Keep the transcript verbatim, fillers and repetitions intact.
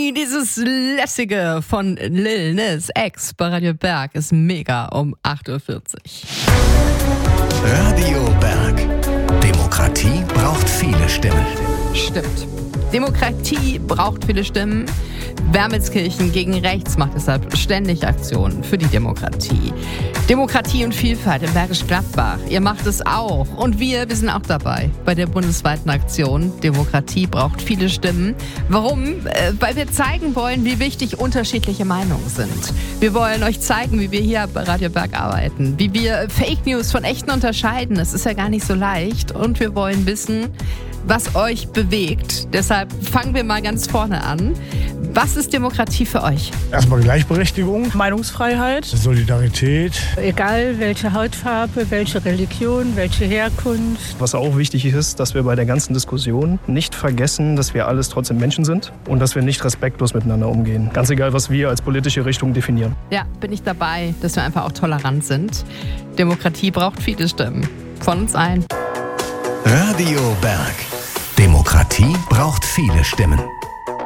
Dieses lässige von Lil Nas X bei Radio Berg ist mega um acht Uhr vierzig. Radio Berg. Demokratie braucht viele Stimmen. Stimmt. Demokratie braucht viele Stimmen. Wermelskirchen gegen rechts macht deshalb ständig Aktionen für die Demokratie. Demokratie und Vielfalt in Bergisch Gladbach. Ihr macht es auch. Und wir, wir sind auch dabei bei der bundesweiten Aktion Demokratie braucht viele Stimmen. Warum? Äh, weil wir zeigen wollen, wie wichtig unterschiedliche Meinungen sind. Wir wollen euch zeigen, wie wir hier bei Radio Berg arbeiten, wie wir Fake News von echten unterscheiden. Das ist ja gar nicht so leicht. Und wir wollen wissen, was euch bewegt. Deshalb fangen wir mal ganz vorne an. Was ist Demokratie für euch? Erstmal Gleichberechtigung, Meinungsfreiheit, Solidarität. Egal welche Hautfarbe, welche Religion, welche Herkunft. Was auch wichtig ist, dass wir bei der ganzen Diskussion nicht vergessen, dass wir alles trotzdem Menschen sind und dass wir nicht respektlos miteinander umgehen. Ganz egal, was wir als politische Richtung definieren. Ja, bin ich dabei, dass wir einfach auch tolerant sind. Demokratie braucht viele Stimmen. Von uns allen. Radio Berg. Demokratie braucht viele Stimmen.